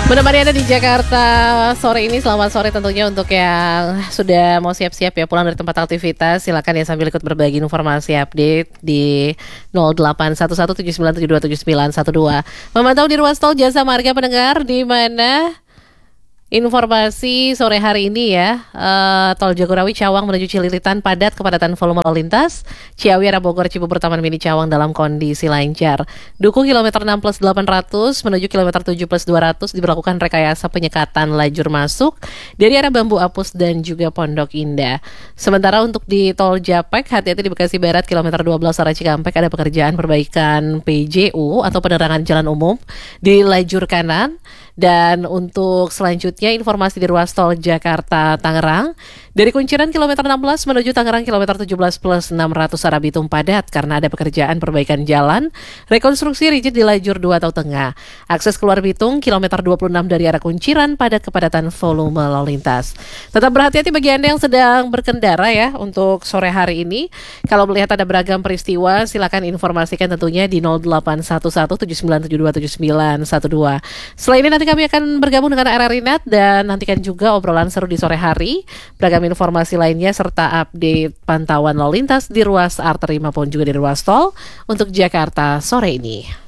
Menemani Anda di Jakarta sore ini, selamat sore tentunya untuk yang sudah mau siap-siap ya pulang dari tempat aktivitas. Silakan ya sambil ikut berbagi informasi update di 081179727912. Memantau di ruas tol Jasa Marga pendengar, di mana informasi sore hari ini ya, tol Jagorawi Cawang menuju Cililitan padat, kepadatan volume lalu lintas. Ciawi arah Bogor Cibubur Taman Mini Cawang dalam kondisi lancar. Duku kilometer 6+800 menuju kilometer 7+200 diberlakukan rekayasa penyekatan lajur masuk dari arah Bambu Apus dan juga Pondok Indah. Sementara untuk di tol Japek, hati-hati di Bekasi Barat kilometer 12 arah Cikampek ada pekerjaan perbaikan PJU atau penerangan jalan umum di lajur kanan. Dan untuk selanjutnya informasi di ruas tol Jakarta Tangerang dari Kunciran kilometer 16 menuju Tangerang kilometer 17+600 arah Bitung padat karena ada pekerjaan perbaikan jalan rekonstruksi rigid di lajur 2 atau tengah. Akses keluar Bitung kilometer 26 dari arah Kunciran padat, kepadatan volume lalu lintas. Tetap berhati-hati bagi Anda yang sedang berkendara ya untuk sore hari ini. Kalau melihat ada beragam peristiwa, silakan informasikan tentunya di 081179727912. Selain ini nanti kami akan bergabung dengan RRI Net dan nantikan juga obrolan seru di sore hari, beragam informasi lainnya serta update pantauan lalu lintas di ruas arteri maupun juga di ruas tol untuk Jakarta sore ini.